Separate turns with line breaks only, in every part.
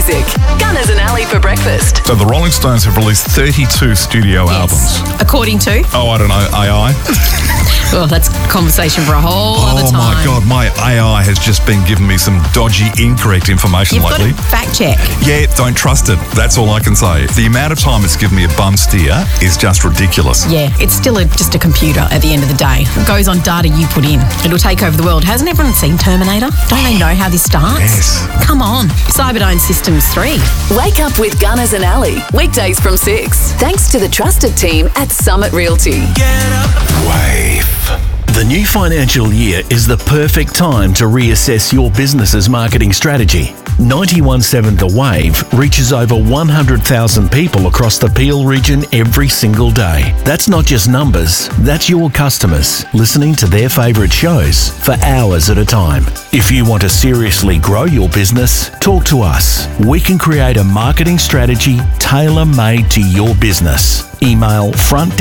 music. Gunners and Ali for breakfast.
So the Rolling Stones have released 32 studio albums.
According to?
Oh, I don't know, AI?
Oh, that's conversation for a whole other time.
Oh my God, my AI has just been giving me some dodgy, incorrect information lately.
You've got to fact check.
Yeah, don't trust it. That's all I can say. The amount of time it's given me a bum steer is just ridiculous.
Yeah, it's still just a computer at the end of the day. It goes on data you put in. It'll take over the world. Hasn't everyone seen Terminator? Don't they know how this starts?
Yes.
Come on. Cyberdyne Systems 3.
Wake up with Gunners and Ali. Weekdays from 6. Thanks to the trusted team at Summit Realty.
Wave. The new financial year is the perfect time to reassess your business's marketing strategy. 91.7 The Wave reaches over 100,000 people across the Peel region every single day. That's not just numbers, that's your customers listening to their favourite shows for hours at a time. If you want to seriously grow your business, talk to us. We can create a marketing strategy tailor-made to your business. Email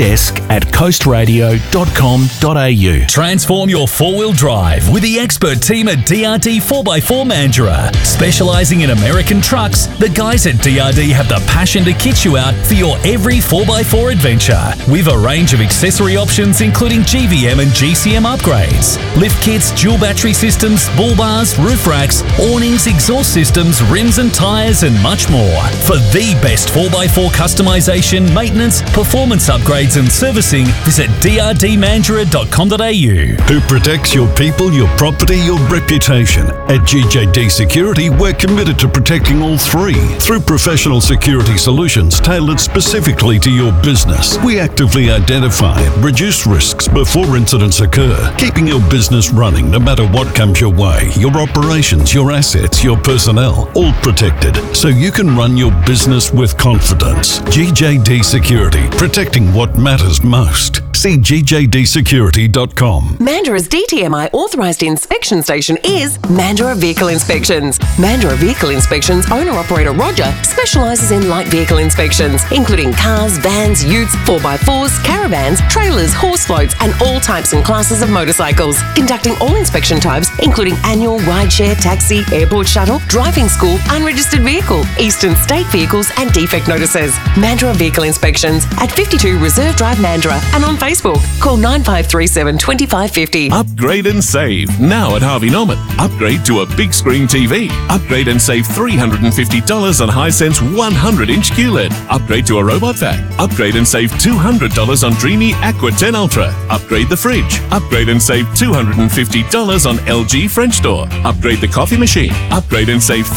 frontdesk@coastradio.com.au.
Transform your four-wheel drive with the expert team at DRD 4x4 Mandurah. Specialising in American trucks, the guys at DRD have the passion to kit you out for your every 4x4 adventure. With a range of accessory options including GVM and GCM upgrades, lift kits, dual battery systems, bull bars, roof racks, awnings, exhaust systems, rims and tyres and much more. For the best 4x4 customisation, maintenance, performance upgrades and servicing, visit drdmandurah.com.au.
Who protects your people, your property, your reputation? At GJD Security, we're committed to protecting all three through professional security solutions tailored specifically to your business. We actively identify and reduce risks before incidents occur, keeping your business running no matter what comes your way. Your operations, your assets, your personnel, all protected so you can run your business with confidence. GJD Security, protecting what matters most. See gjdsecurity.com.
Mandurah's DTMI authorised inspection station is Mandurah Vehicle Inspections. Mandurah Vehicle Inspections owner-operator Roger specialises in light vehicle inspections, including cars, vans, utes, 4x4s, caravans, trailers, horse floats and all types and classes of motorcycles. Conducting all inspection types, including annual, rideshare, taxi, airport shuttle, driving school, unregistered vehicle, eastern state vehicles and defect notices. Mandurah Vehicle Inspections at 52 Reserve Drive, Mandurah, and on Facebook. Call 9537 2550.
Upgrade and save now at Harvey Norman. Upgrade to a big screen TV. Upgrade and save $350 on Hisense 100-inch QLED. Upgrade to a robot vac. Upgrade and save $200 on Dreamy Aqua 10 Ultra. Upgrade the fridge. Upgrade and save $250 on LG French door. Upgrade the coffee machine. Upgrade and save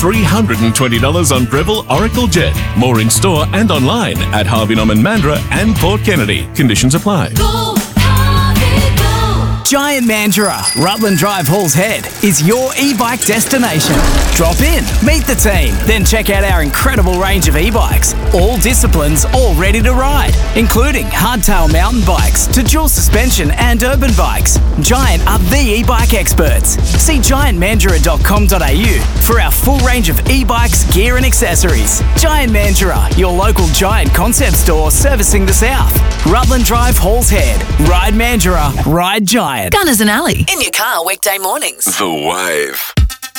$320 on Breville Oracle Jet. More in store and online at Harvey Norman Mandurah and Port Kennedy. Conditions apply.
Giant Mandurah, Rutland Drive, Halls Head, is your e-bike destination. Drop in, meet the team, then check out our incredible range of e-bikes. All disciplines, all ready to ride, including hardtail mountain bikes to dual suspension and urban bikes. Giant are the e-bike experts. See giantmandurah.com.au for our full range of e-bikes, gear and accessories. Giant Mandurah, your local Giant concept store servicing the south. Rutland Drive, Halls Head. Ride Mandurah, ride Giant.
Gunners and Ali in your car weekday mornings.
The Wave.